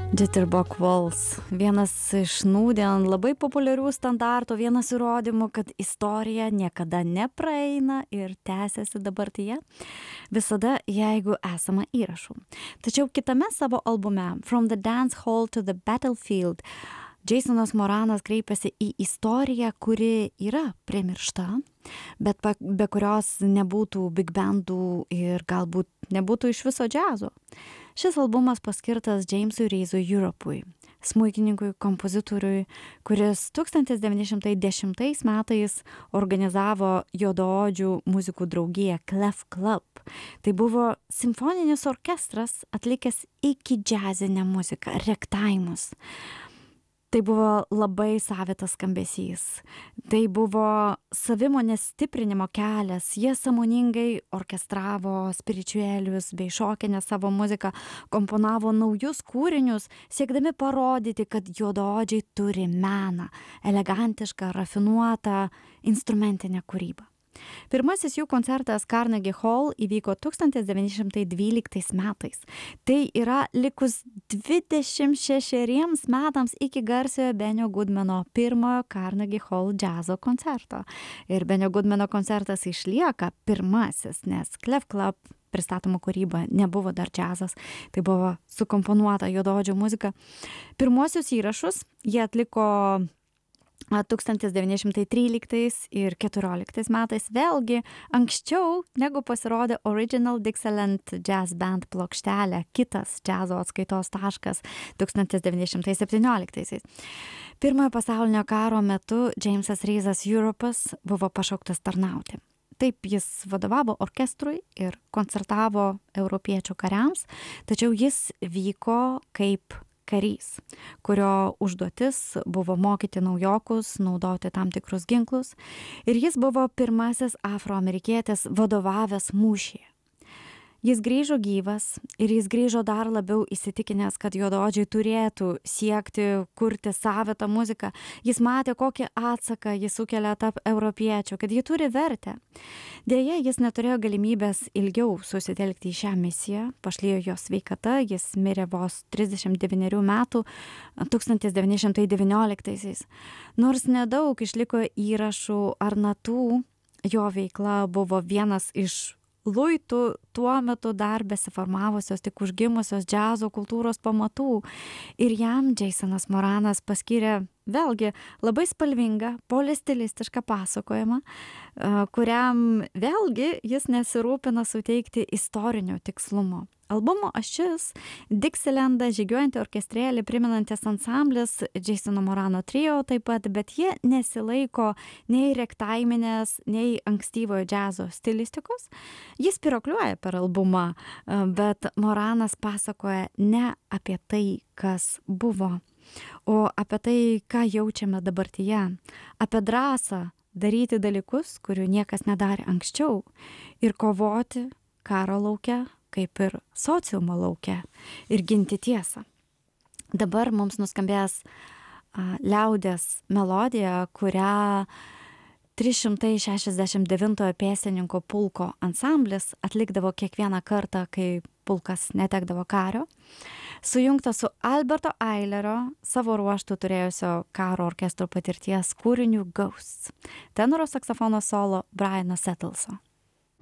Jitterbug Waltz. Vienas iš nūdien labai populiarių standartų, vienas įrodymų, kad istorija niekada nepraeina ir tęsiasi dabartyje. Visada, jeigu esama įrašų. Tačiau kitame savo albume From the Dance Hall to the Battlefield Jasonas Moranas kreipiasi į istoriją, kuri yra primiršta, bet be kurios nebūtų big bandų ir galbūt nebūtų iš viso džiazo. Šis albumas paskirtas Jamesui Reisui Europui, smuikininkui, kompozitoriui, kuris 1910 metais organizavo juodaodžių muzikų draugiją Clef Club. Tai buvo simfoninis orkestras atlikęs iki džiazinę muziką, rektaimus. Tai buvo labai savitas skambesys. Tai buvo savimonės stiprinimo kelias. Jie sąmoningai orkestravo spirituelius bei šokinę savo muziką, komponavo naujus kūrinius, siekdami parodyti, kad juodaodžiai turi meną, elegantišką, rafinuotą instrumentinę kūrybą. Pirmasis jų koncertas Carnegie Hall įvyko 1912 metais. Tai yra likus 26 metams iki garsiojo Benio Goodmano pirmojo Carnegie Hall džiazo koncerto. Ir Benio Goodmano koncertas išlieka pirmasis, nes Clef Club pristatoma kūryba nebuvo dar džiazas, tai buvo sukomponuota juodaodžių muzika. Pirmuosius įrašus jie atliko 1913 ir 14 metais, vėlgi anksčiau negu pasirodė Original Dixieland Jazz Band plokštelė, kitas džiazo atskaitos taškas 1917. Pirmojo pasaulinio karo metu Jamesas Reisas Europas buvo pašauktas tarnauti. Taip jis vadovavo orkestrui ir koncertavo europiečių kariams, tačiau jis vyko kaip karys, kurio užduotis buvo mokyti naujokus, naudoti tam tikrus ginklus, ir jis buvo pirmasis afroamerikietis vadovavęs mūšyje. Jis grįžo gyvas ir jis grįžo dar labiau įsitikinęs, kad juodaodžiai turėtų siekti kurti savitą muziką. Jis matė, kokį atsaką jis sukelia tarp europiečių, kad ji turi vertę. Deja, jis neturėjo galimybės ilgiau susitelkti į šią misiją, pašlijo jo sveikata, jis mirė vos 39 metų 1919. Nors nedaug išliko įrašų ar natų, jo veikla buvo vienas iš luitų tuo metu dar besiformavusios, tik užgimusios džiazo kultūros pamatų. Ir jam Jasonas Moranas paskyrė vėlgi labai spalvingą, polistilistišką pasakojimą, kuriam vėlgi jis nesirūpina suteikti istorinio tikslumo. Albumo ašis Dixielandą žygiuojantį orkestrėlį primenantis ansamblis Jasono Morano trio taip pat, bet jie nesilaiko nei rektaiminės, nei ankstyvojo džiazo stilistikos. Jis pirokliuoja per albumą, bet Moranas pasakoja ne apie tai, kas buvo, o apie tai, ką jaučiame dabartyje, apie drąsą daryti dalykus, kurių niekas nedarė anksčiau, ir kovoti karo lauke, kaip ir sociumo lauke, ir ginti tiesą. Dabar mums nuskambės liaudies melodija, kurią 369 pėstininko pulko ansamblis atlikdavo kiekvieną kartą, kai pulkas netekdavo kario, sujungta su Alberto Eilerio, savo ruožtų turėjusio karo orkestro patirties kūriniu Ghosts, tenoro saksofono solo Briano Settlso.